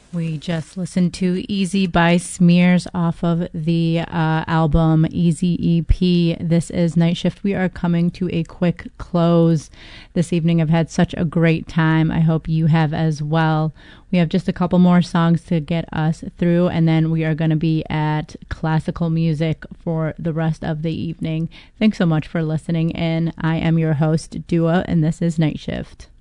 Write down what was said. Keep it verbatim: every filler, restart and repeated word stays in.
We just listened to Easy by Smears off of the uh, album Easy E P. This is Night Shift. We are coming to a quick close this evening. I've had such a great time. I hope you have as well. We have just a couple more songs to get us through, and then we are going to be at classical music for the rest of the evening. Thanks so much for listening in. I am your host, Dua, and this is Night Shift.